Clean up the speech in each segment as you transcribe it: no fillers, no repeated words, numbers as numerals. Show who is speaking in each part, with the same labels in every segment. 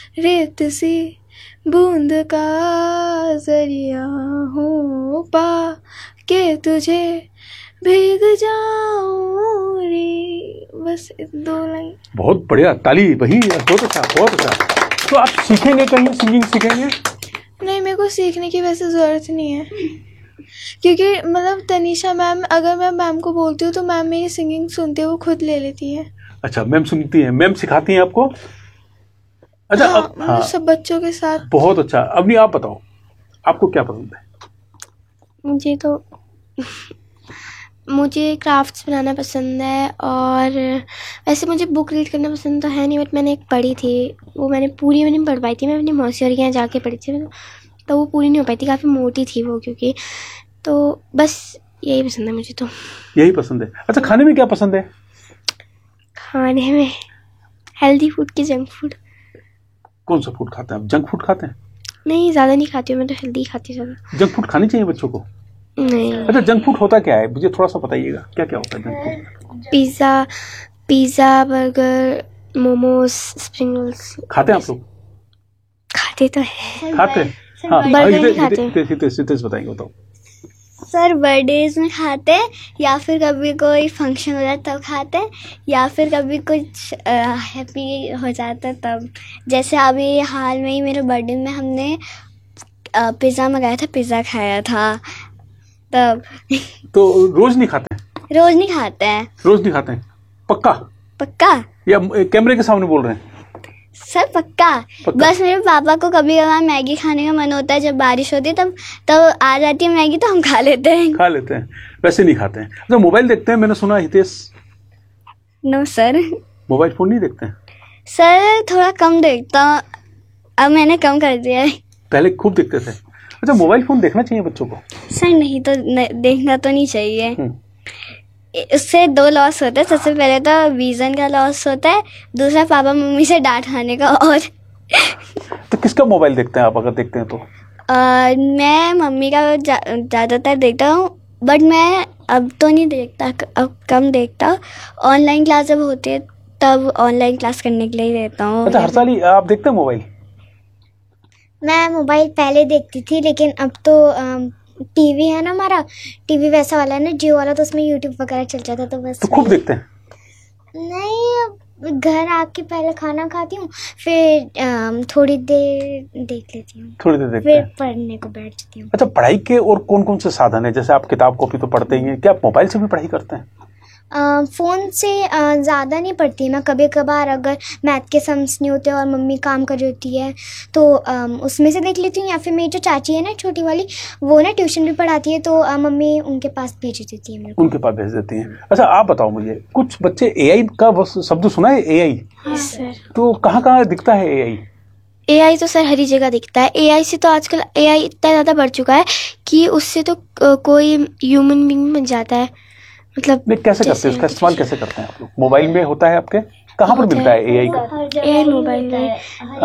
Speaker 1: रेत सी बूंद का जरिया हूँ, पा के तुझे भीग जाऊं रे। बस 2 लाइन।
Speaker 2: बहुत बढ़िया, ताली वही, बहुत अच्छा बहुत अच्छा। तो आप सीखेंगे कहीं, सिंगिंग सीखेंगे?
Speaker 1: नहीं, मेरे को सीखने की वैसे ज़रूरत नहीं है, क्योंकि मतलब तनीषा मैम, अगर मैं मैम को बोलती हूँ तो मैम मेरी सिंगिंग सुनते हुए खुद ले लेती है।
Speaker 2: अच्छा, मैम सुनती हैं, मैम सिखाती हैं आपको? अच्छा,
Speaker 1: हाँ,
Speaker 2: अब हाँ,
Speaker 1: सब बच्चों के साथ।
Speaker 2: बहुत अच्छा। अभी आप बताओ, आपको क्या पसंद है?
Speaker 3: मुझे क्राफ्ट्स बनाना पसंद है, और वैसे मुझे बुक रीड करना पसंद तो है नहीं, बट मैंने एक पढ़ी थी, वो मैंने पूरी नहीं पढ़ पाई थी, मैं अपनी मौसी और के यहाँ जाके पढ़ी थी, तो वो पूरी नहीं हो पाई थी, काफ़ी मोटी थी वो, क्योंकि तो बस यही पसंद है मुझे। तो
Speaker 2: यही पसंद है। अच्छा, खाने में क्या पसंद है?
Speaker 3: खाने में हेल्दी फूड की जंक फूड।
Speaker 2: कौन सा फूड खाते हैं आप? जंक फूड खाते हैं?
Speaker 3: नहीं, ज़्यादा नहीं खाती हूँ मैं, तो हेल्दी खाती हूँ ज़्यादा।
Speaker 2: जंक फूड खानी चाहिए बच्चों को?
Speaker 3: नहीं।
Speaker 2: अच्छा, जंक फूड होता क्या है, मुझे थोड़ा सा बताइएगा, क्या क्या होता है junk food?
Speaker 3: Pizza, burger, momos, spring rolls.
Speaker 2: खाते हैं आप लोग?
Speaker 3: खाते तो है।
Speaker 2: खाते हैं, हाँ।
Speaker 3: बर्गर नहीं खाते।
Speaker 2: हितेश बताएंगे, बताओ।
Speaker 4: सर, बर्थडेज में खाते हैं, या फिर कभी कोई फंक्शन हो जाता है तब खाते हैं, या फिर कभी कुछ हैप्पी हो जाता है तब। जैसे अभी हाल में ही मेरे बर्थडे में हमने पिज़्ज़ा मंगाया था, पिज़्ज़ा खाया था तब।
Speaker 2: तो रोज नहीं खाते हैं?
Speaker 4: रोज नहीं खाते हैं।
Speaker 2: रोज नहीं खाते हैं, पक्का?
Speaker 4: पक्का
Speaker 2: या कैमरे के सामने बोल रहे हैं?
Speaker 4: सर, पक्का। बस मेरे पापा को कभी कभार मैगी खाने का मन होता है, जब बारिश होती है तब आ जाती है मैगी, तो हम खा लेते हैं।
Speaker 2: वैसे नहीं खाते हैं। अच्छा, मोबाइल देखते हैं, मैंने सुना Hitesh?
Speaker 4: No sir.
Speaker 2: Mobile phone नहीं देखते हैं?
Speaker 4: सर, थोड़ा कम देखता हूँ, अब मैंने कम कर दिया है।
Speaker 2: पहले खूब देखते थे। अच्छा, मोबाइल फोन देखना चाहिए बच्चों को?
Speaker 4: सर, नहीं तो देखना तो नहीं चाहिए। उससे 2 लॉस होते हैं। सबसे पहले तो विजन का लॉस होता है, दूसरा पापा मम्मी से डांट खाने का। और
Speaker 2: तो किसका मोबाइल देखते हैं आप, अगर देखते हैं तो?
Speaker 4: मैं मम्मी का ज़्यादातर देखता हूँ, बट मैं अब तो नहीं देखता, अब कम देखता। ऑनलाइन क्लास जब होती है तब ऑनलाइन क्लास करने के लिए ही देता हूँ।
Speaker 2: अच्छा, हर्षाली, आप देखते हैं मोबाइल?
Speaker 4: मैं मोबाइल पहले देखती थी, लेकिन अब तो टीवी है ना, हमारा टीवी वैसा वाला है ना, जियो वाला, तो उसमें यूट्यूब वगैरह चल जाता, तो बस।
Speaker 2: तो खूब देखते हैं?
Speaker 4: नहीं, घर आके पहले खाना खाती हूँ, फिर थोड़ी देर देख लेती हूँ,
Speaker 2: थोड़ी देर देखते
Speaker 4: फिर
Speaker 2: हैं,
Speaker 4: पढ़ने को बैठ जाती हूँ।
Speaker 2: अच्छा, पढ़ाई के और कौन कौन से साधन है? जैसे आप किताब कॉपी तो पढ़ते ही हैं, क्या आप मोबाइल से भी पढ़ाई करते हैं?
Speaker 4: फ़ोन से ज़्यादा नहीं पढ़ती मैं, कभी कभार अगर मैथ के सम्स नहीं होते और मम्मी काम कर रही होती है तो उसमें से देख लेती हूँ, या फिर मेरी जो चाची है ना, छोटी वाली, वो ना ट्यूशन भी पढ़ाती है, तो मम्मी उनके पास भेज देती है मेरे को।
Speaker 2: उनके पास भेज देती हैं। अच्छा, आप बताओ मुझे, कुछ बच्चे एआई का शब्द सुना है? एआई?
Speaker 3: हाँ सर।
Speaker 2: तो कहाँ कहाँ दिखता है एआई?
Speaker 3: एआई तो सर हर ही जगह दिखता है। एआई से तो आजकल एआई इतना ज़्यादा बढ़ चुका है कि उससे तो कोई ह्यूमन बीइंग बन जाता है। मतलब
Speaker 2: कैसे करते हैं, उसका इस्तेमाल कैसे करते हैं आप लोग? मोबाइल में होता है आपके? कहाँ पर मिलता है एआई का?
Speaker 3: एआई मोबाइल में।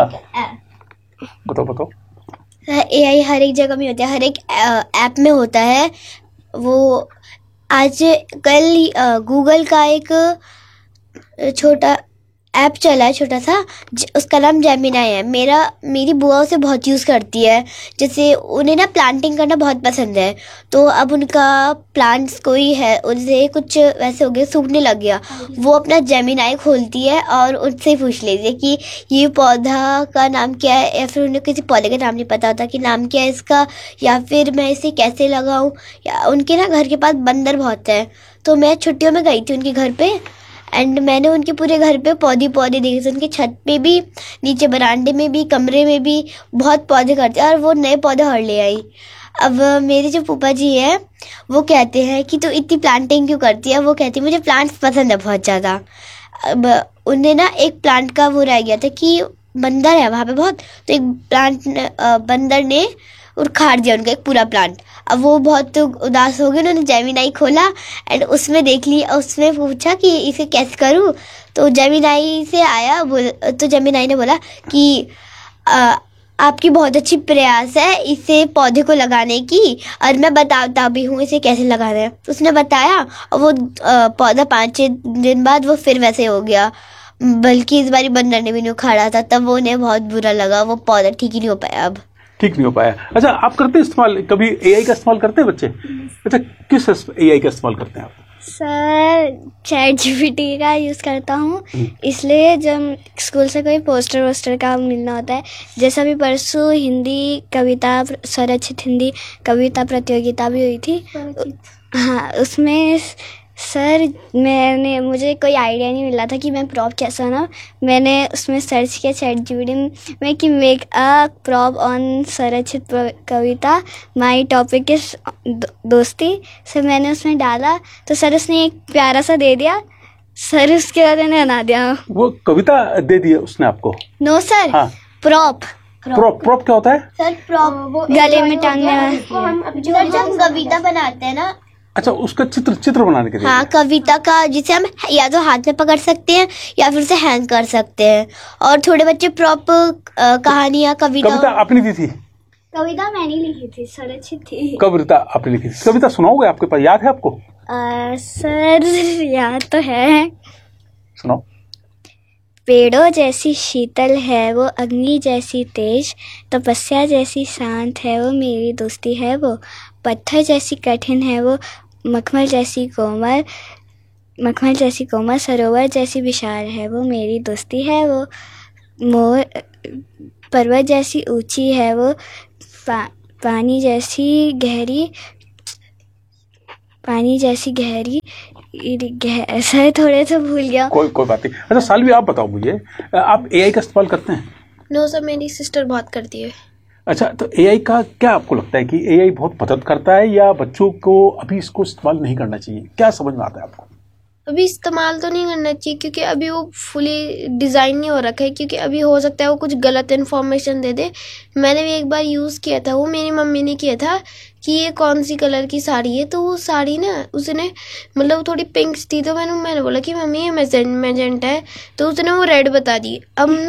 Speaker 2: बताओ।
Speaker 4: एआई हर एक जगह में होता है, हर एक ऐप में होता है। वो आज कल गूगल का एक छोटा ऐप चला है, छोटा सा, उसका नाम जेमिनाई है। मेरी बुआ उसे बहुत यूज़ करती है। जैसे उन्हें ना प्लांटिंग करना बहुत पसंद है, तो अब उनका प्लांट्स कोई है, उनसे कुछ वैसे हो गया, सूखने लग गया, वो अपना जेमिनाई खोलती है और उनसे पूछ लेती है कि ये पौधा का नाम क्या है, या फिर उन्हें किसी पौधे का नाम नहीं पता होता कि नाम क्या है इसका, या फिर मैं इसे कैसे लगाऊँ। या उनके ना घर के पास बंदर बहुत है, तो मैं छुट्टियों में गई थी उनके घर पे, एंड मैंने उनके पूरे घर पे पौधे देखे थे। उनकी छत पे भी, नीचे बरामदे में भी, कमरे में भी बहुत पौधे करते हैं, और वो नए पौधे और ले आई। अब मेरे जो फूफा जी है, वो कहते हैं कि तू इतनी प्लांटिंग क्यों करती है। वो कहती है मुझे प्लांट्स पसंद है बहुत ज़्यादा। अब उन्हें ना एक प्लांट का वो रह गया था कि बंदर है वहाँ पे बहुत, तो एक बंदर ने उखाड़ दिया उनका एक पूरा प्लांट। अब वो बहुत उदास हो गए, उन्होंने जेमिनाई खोला एंड उसमें देख लिया, उसमें पूछा कि इसे कैसे करूँ, तो जेमिनाई से आया, तो जेमिनाई ने बोला कि आपकी बहुत अच्छी प्रयास है इसे पौधे को लगाने की, और मैं बताता भी हूँ इसे कैसे लगाना है। तो उसने बताया, और वो पौधा 5-6 दिन बाद वो फिर वैसे हो गया। बल्कि इस बारी बंदर ने भी नहीं उखाड़ा था, तब उन्हें बहुत बुरा लगा, वो पौधा ठीक ही नहीं हो पाया अब।
Speaker 2: ठीक नहीं हो पाया। अच्छा, आप करते हैं इस्तेमाल, कभी एआई का इस्तेमाल करते हैं बच्चे? अच्छा, किस एआई का इस्तेमाल करते हैं आप?
Speaker 5: सर चैट जीपीटी का यूज़ करता हूँ, इसलिए जब स्कूल से कोई पोस्टर वोस्टर का मिलना होता है, जैसा भी परसों हिंदी कविता स्वरचित हिंदी कविता प्रतियोगिता भी हुई थी, हाँ उसमें सर मुझे कोई आइडिया नहीं मिला था कि मैं प्रॉप कैसा बनाऊँ। मैंने उसमें सर्च किया चैट जीपीटी में कि make a prop on स्वरचित Kavita, my topic is दोस्ती। सर मैंने उसमें डाला तो सर उसने एक प्यारा सा दे दिया। सर उसके बाद मैंने बना दिया।
Speaker 2: वो कविता दे दी उसने आपको?
Speaker 5: नो सर,
Speaker 2: हाँ।
Speaker 5: प्रॉप
Speaker 2: प्रॉप क्या होता है?
Speaker 4: सर प्रॉप
Speaker 5: गले में टांगने वाला।
Speaker 4: जो जब कविता बनाते हैं ना।
Speaker 2: अच्छा, उसका चित्र बनाने के लिए?
Speaker 4: हाँ, कविता का, जिसे हम या तो हाथ में पकड़ सकते हैं या फिर उसे हैंग कर सकते हैं। और थोड़े बच्चे प्रॉप कहानियां कविता
Speaker 2: आपने दी थी?
Speaker 5: कविता मैंने लिखी थी, स्वरचित थी।
Speaker 2: कविता आपने लिखी थी? कविता सुनाओगे? आपके पास याद है आपको?
Speaker 5: सर याद तो है।
Speaker 2: सुनाओ।
Speaker 5: पेड़ों जैसी शीतल है वो, अग्नि जैसी तेज, तपस्या जैसी शांत है वो, मेरी दोस्ती है वो। पत्थर जैसी कठिन है वो, मखमल जैसी कोमल, सरोवर जैसी विशाल है वो, मेरी दोस्ती है वो। मोर पर्वत जैसी ऊंची है वो, पानी जैसी गहरी सर थोड़े से भूल गया।
Speaker 2: कोई बात नहीं। अच्छा सालवी, आप बताओ मुझे, आप एआई का इस्तेमाल करते हैं?
Speaker 1: नो सर, मेरी सिस्टर बहुत करती है।
Speaker 2: अच्छा, तो एआई का क्या आपको लगता है कि एआई बहुत मदद करता है या बच्चों को अभी इसको इस्तेमाल नहीं करना चाहिए? क्या समझ में आता है आपको?
Speaker 1: अभी इस्तेमाल तो नहीं करना चाहिए, क्योंकि अभी वो फुली डिज़ाइन नहीं हो रखा है, क्योंकि अभी हो सकता है वो कुछ गलत इन्फॉर्मेशन दे दे। मैंने भी एक बार यूज़ किया था, वो मेरी मम्मी ने किया था कि ये कौन सी कलर की साड़ी है, तो वो साड़ी ना उसने मतलब थोड़ी पिंक थी, तो मैंने बोला कि मम्मी ये मैजेंटा है, तो उसने वो रेड बता दी।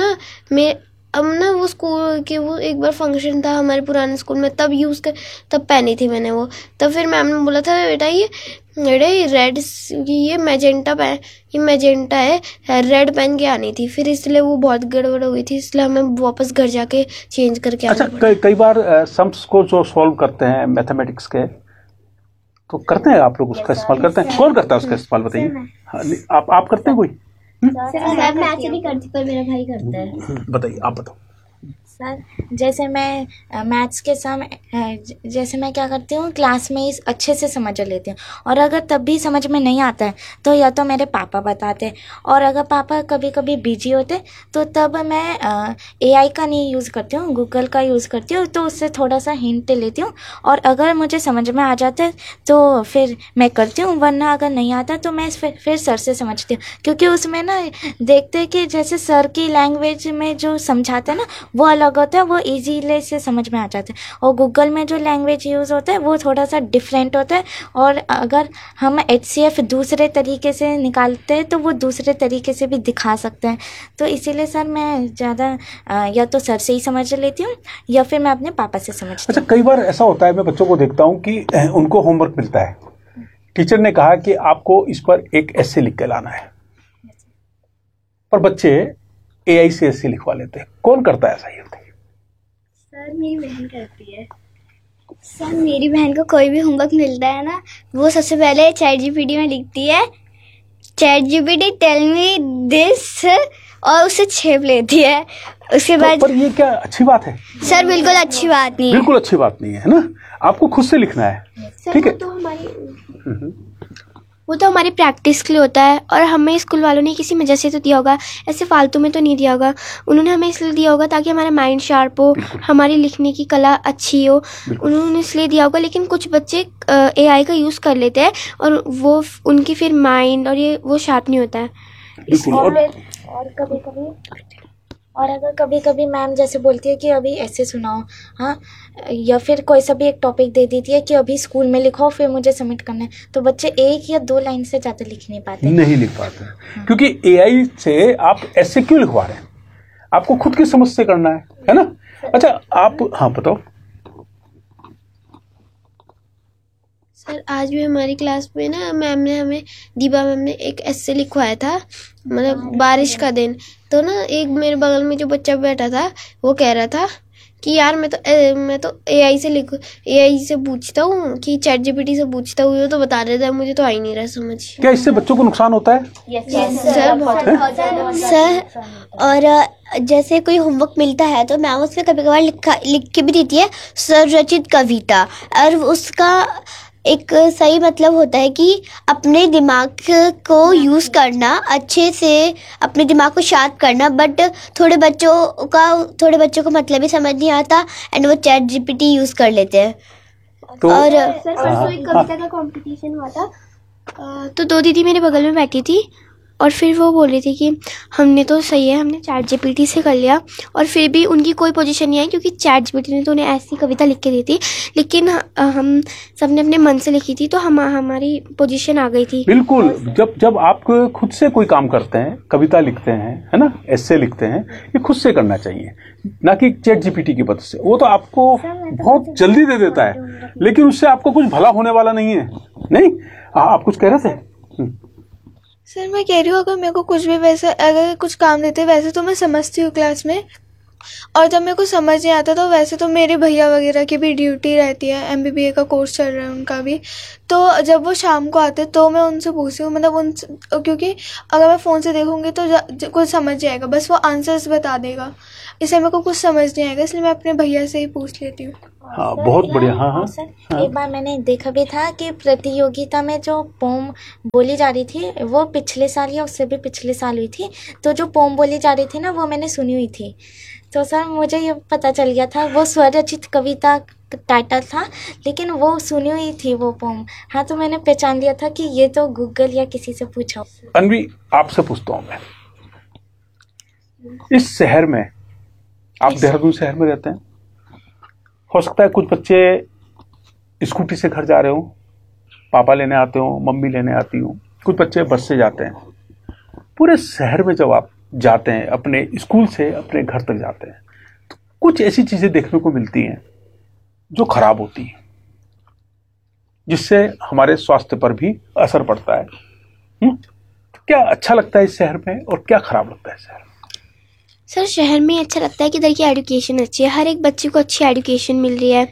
Speaker 1: अब ना वो स्कूल के, वो एक बार फंक्शन था हमारे पुराने स्कूल में, तब पहनी थी मैंने वो। तब फिर मैम ने बोला था बेटा ये रेड, ये मैजेंटा है, रेड पहन के आनी थी। फिर इसलिए वो बहुत गड़बड़ हुई थी, इसलिए हमें वापस घर जाके चेंज करके आना पड़ा।
Speaker 2: अच्छा, कई बार सम्स को जो सॉल्व करते हैं मैथमेटिक्स के, तो करते हैं आप लोग उसका इस्तेमाल करते हैं? कौन करता है उसका इस्तेमाल, बताइए। आप करते हैं कोई?
Speaker 4: सर मैं ऐसे नहीं करती, पर मेरा भाई करता है।
Speaker 2: बताइए, आप बताओ।
Speaker 6: सर जैसे मैं मैथ्स के समय जैसे मैं क्या करती हूँ, क्लास में ही अच्छे से समझ लेती हूँ, और अगर तब भी समझ में नहीं आता है तो या तो मेरे पापा बताते हैं, और अगर पापा कभी कभी बिजी होते तो तब मैं एआई का नहीं यूज़ करती हूँ, गूगल का यूज़ करती हूँ, तो उससे थोड़ा सा हिंट लेती हूँ, और अगर मुझे समझ में आ जाता है तो फिर मैं करती हूँ, वरना अगर नहीं आता तो मैं फिर सर से समझती हूँ, क्योंकि उसमें ना देखते हैं कि जैसे सर की लैंग्वेज में जो समझाते हैं ना वो अलग होता है, वो इजीली से समझ में आ जाता है, और गूगल में जो लैंग्वेज यूज़ होता है वो थोड़ा सा डिफरेंट होता है, और अगर हम HCF दूसरे तरीके से निकालते हैं तो वो दूसरे तरीके से भी दिखा सकते हैं। तो इसीलिए सर मैं ज़्यादा या तो सर से ही समझ लेती हूँ या फिर मैं अपने पापा से समझती हूँ।
Speaker 2: अच्छा, कई बार ऐसा होता है, मैं बच्चों को देखता हूँ कि उनको होमवर्क मिलता है, टीचर ने कहा कि आपको इस पर एक एस्से लिख के लाना है, पर बच्चे एआई से एस्से लिखवा लेते हैं। कौन करता है ऐसा? ये बताइए।
Speaker 5: सर मेरी बहन करती है। सर मेरी बहन को कोई भी होमवर्क मिलता है ना, वो सबसे पहले चैट जीपीटी में लिखती है, chat GPT tell me this, और उसे छेप लेती है। उसके बाद
Speaker 2: पर ये क्या अच्छी बात है?
Speaker 5: सर बिल्कुल अच्छी बात नहीं है।
Speaker 2: बिल्कुल अच्छी बात नहीं है ना, आपको खुद से लिखना है, ठीक है?
Speaker 3: वो तो हमारी प्रैक्टिस के लिए होता है, और हमें स्कूल वालों ने किसी वजह से तो दिया होगा, ऐसे फालतू में तो नहीं दिया होगा। उन्होंने हमें इसलिए दिया होगा ताकि हमारा माइंड शार्प हो, हमारी लिखने की कला अच्छी हो, उन्होंने इसलिए दिया होगा। लेकिन कुछ बच्चे एआई का यूज़ कर लेते हैं और वो उनकी फिर माइंड और वो शार्प नहीं होता है।
Speaker 6: और अगर कभी कभी मैम जैसे बोलती है कि अभी ऐसे सुनाओ, हाँ, या फिर कोई सा भी एक टॉपिक दे देती है कि अभी स्कूल में लिखो, फिर मुझे सबमिट करना है, तो बच्चे 1 या 2 लाइन से ज़्यादा लिख नहीं पाते।
Speaker 2: हाँ। क्योंकि एआई से आप ऐसे क्यों लिखवा रहे हैं? आपको खुद की समझ से करना है ना? अच्छा, आप हाँ बताओ।
Speaker 1: सर आज भी हमारी क्लास में ना दीपा मैम ने एक एस्से लिखवाया था, मतलब बारिश का दिन। तो ना एक मेरे बगल में जो बच्चा बैठा था वो कह रहा था कि यार मैं तो एआई से पूछता हूँ कि चैट जीपीटी से पूछता हूँ, ये तो बता देता है, मुझे तो आ ही नहीं रहा समझ।
Speaker 2: क्या इससे बच्चों को नुकसान होता है?
Speaker 1: सर बहुत
Speaker 4: सर, और जैसे कोई होमवर्क मिलता है तो मैम उसमें कभी कभार लिख के भी देती है स्वरचित कविता, और उसका एक सही मतलब होता है कि अपने दिमाग को यूज़ करना, अच्छे से अपने दिमाग को शार्प करना। बट थोड़े बच्चों को मतलब ही समझ नहीं आता एंड वो चैट जीपीटी यूज़ कर लेते हैं।
Speaker 2: तो
Speaker 4: और
Speaker 3: सर परसों एक कविता का कंपटीशन हुआ था, तो दो दीदी मेरे बगल में बैठी थी और फिर वो बोल रही थी कि हमने तो सही है, हमने चैट जीपीटी से कर लिया, और फिर भी उनकी कोई पोजीशन नहीं आई क्योंकि चैट जीपीटी ने तो उन्हें ऐसी कविता लिख के दी थी, लेकिन हम सबने अपने मन से लिखी थी तो हमारी पोजीशन आ गई थी।
Speaker 2: बिल्कुल, जब आप खुद से कोई काम करते हैं, कविता लिखते हैं, है ना, एस्से लिखते हैं, ये खुद से करना चाहिए, ना कि चैट जीपीटी की मदद से। वो तो आपको बहुत जल्दी दे देता है, लेकिन उससे आपको कुछ भला होने वाला नहीं है। नहीं, आप कुछ कह रहे थे?
Speaker 7: सर मैं कह रही हूँ, अगर मेरे को कुछ भी वैसे अगर कुछ काम देते वैसे तो मैं समझती हूँ क्लास में, और जब मेरे को समझ नहीं आता तो वैसे तो मेरे भैया वगैरह की भी ड्यूटी रहती है, एमबीबीए का कोर्स चल रहा है उनका भी, तो जब वो शाम को आते तो मैं उनसे पूछती हूँ, मतलब क्योंकि अगर मैं फ़ोन से देखूँगी तो कुछ समझ जाएगा, बस वो आंसर्स बता देगा, इसलिए मेरे को कुछ समझ नहीं आएगा, इसलिए मैं अपने भैया से ही पूछ लेती हूँ।
Speaker 2: हाँ, बहुत बढ़िया। हाँ।
Speaker 6: सर एक बार मैंने देखा भी था कि प्रतियोगिता में जो पोम बोली जा रही थी वो पिछले साल या उससे भी पिछले साल हुई थी, तो जो पोम बोली जा रही थी ना वो मैंने सुनी हुई थी, तो सर मुझे ये पता चल गया था वो स्वरचित कविता टाइटल था, लेकिन वो सुनी हुई थी वो पोम। हाँ, तो मैंने पहचान लिया था कि ये तो गूगल या किसी से पूछा।
Speaker 2: अनवी, आपसे पूछता हूँ मैं, इस शहर में, आप देहरादून शहर में रहते हैं, हो सकता है कुछ बच्चे स्कूटी से घर जा रहे हो, पापा लेने आते हो, मम्मी लेने आती हो, कुछ बच्चे बस से जाते हैं। पूरे शहर में जब आप जाते हैं, अपने स्कूल से अपने घर तक जाते हैं, तो कुछ ऐसी चीजें देखने को मिलती हैं जो खराब होती हैं, जिससे हमारे स्वास्थ्य पर भी असर पड़ता है। तो क्या अच्छा लगता है इस शहर में और क्या खराब लगता है शहर में?
Speaker 3: सर शहर में अच्छा लगता है कि इधर की एजुकेशन अच्छी है, हर एक बच्चे को अच्छी एजुकेशन मिल रही है,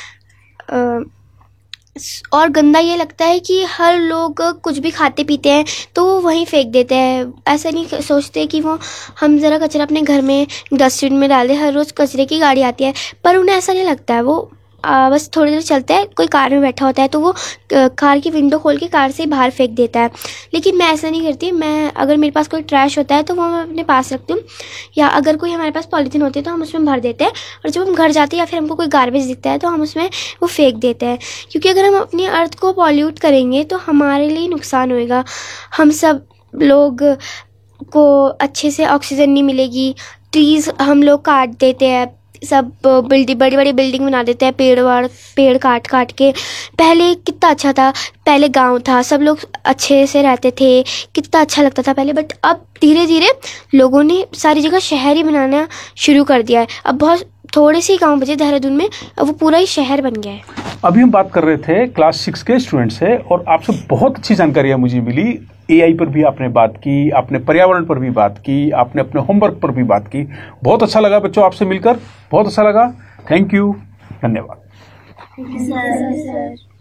Speaker 3: और गंदा ये लगता है कि हर लोग कुछ भी खाते पीते हैं तो वो वहीं फेंक देते हैं, ऐसा नहीं सोचते कि वो हम ज़रा कचरा अपने घर में डस्टबिन में डाल दें। हर रोज़ कचरे की गाड़ी आती है पर उन्हें ऐसा नहीं लगता है, वो बस थोड़ी देर चलता है, कोई कार में बैठा होता है तो वो कार की विंडो खोल के कार से बाहर फेंक देता है। लेकिन मैं ऐसा नहीं करती, मैं अगर मेरे पास कोई ट्रैश होता है तो वो मैं अपने पास रखती हूँ, या अगर कोई हमारे पास पॉलीथीन होती है तो हम उसमें भर देते हैं, और जब हम घर जाते हैं या फिर हमको कोई गार्बेज दिखता है तो हम उसमें वो फेंक देते हैं। क्योंकि अगर हम अपनी अर्थ को पॉल्यूट करेंगे तो हमारे लिए नुकसान होएगा, हम सब लोग को अच्छे से ऑक्सीजन नहीं मिलेगी, ट्रीज़ हम लोग काट देते हैं, सब बड़ी बड़ी बिल्डिंग बना देते हैं पेड़ काट के। पहले कितना अच्छा था, पहले गांव था, सब लोग अच्छे से रहते थे, कितना अच्छा लगता था पहले, बट अब धीरे धीरे लोगों ने सारी जगह शहर ही बनाना शुरू कर दिया है। अब बहुत थोड़े से गांव बचे देहरादून में, अब वो पूरा ही शहर बन गया है।
Speaker 2: अभी हम बात कर रहे थे क्लास 6 के स्टूडेंट से, और आपसे बहुत अच्छी जानकारियां मुझे मिली। एआई पर भी आपने बात की, आपने पर्यावरण पर भी बात की, आपने अपने होमवर्क पर भी बात की। बहुत अच्छा लगा बच्चों आपसे मिलकर, बहुत अच्छा लगा। थैंक यू, धन्यवाद।